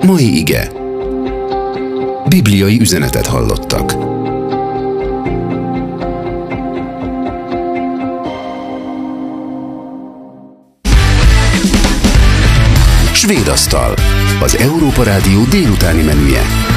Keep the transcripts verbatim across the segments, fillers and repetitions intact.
Mai ige. Bibliai üzenetet hallottak. Svéd asztal. Az Európa Rádió délutáni menüje.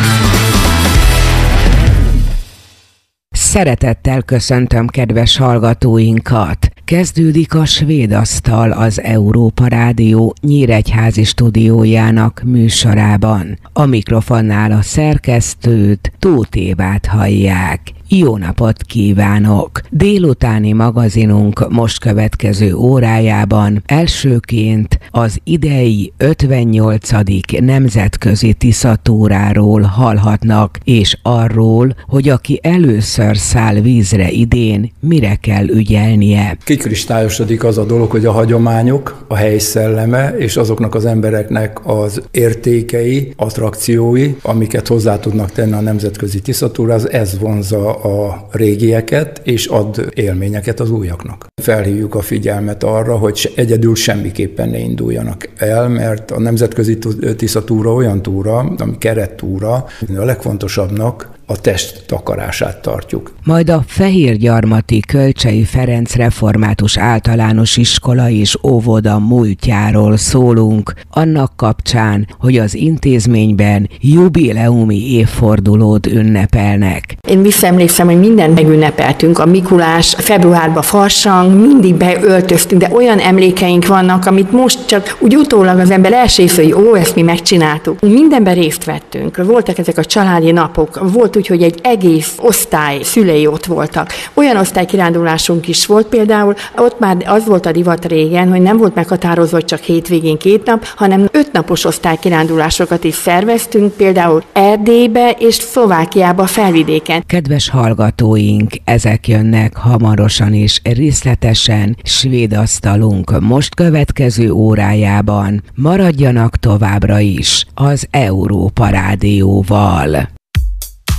Szeretettel köszöntöm kedves hallgatóinkat! Kezdődik a Svéd asztal az Európa Rádió nyíregyházi stúdiójának műsorában. A mikrofonnál a szerkesztőt, Tóth Évát hallják. Jó napot kívánok! Délutáni magazinunk most következő órájában elsőként az idei ötvennyolcadik nemzetközi Tiszatúráról hallhatnak, és arról, hogy aki először száll vízre idén, mire kell ügyelnie. Kikristályosodik az a dolog, hogy a hagyományok, a hely szelleme és azoknak az embereknek az értékei, attrakciói, amiket hozzá tudnak tenni a nemzetközi Tiszatúrához, ez vonzza a régieket, és ad élményeket az újaknak. Felhívjuk a figyelmet arra, hogy egyedül semmiképpen ne induljanak el, mert a nemzetközi Tiszatúra olyan túra, ami kerettúra, a legfontosabbnak a test takarását tartjuk. Majd a Fehérgyarmati Kölcsey Ferenc Református Általános Iskola és Óvoda múltjáról szólunk, annak kapcsán, hogy az intézményben jubileumi évfordulót ünnepelnek. Én visszaemlékszem, hogy mindent megünnepeltünk, a Mikulás, februárban farsang, mindig beöltöztünk, de olyan emlékeink vannak, amit most csak úgy utólag az ember első észre, hogy ó, ezt mi megcsináltuk. Mindenben részt vettünk. Voltak ezek a családi napok, volt úgy, hogy egy egész osztály szülei ott voltak. Olyan osztálykirándulásunk is volt például, ott már az volt a divat régen, hogy nem volt meghatározva, hogy csak hétvégén két nap, hanem ötnapos osztálykirándulásokat is szerveztünk, például Erdélybe és Szlovákiába felvidéken. Kedves hallgatóink, ezek jönnek hamarosan és részletesen Svéd asztalunk most következő órájában. Maradjanak továbbra is az Európa Rádióval.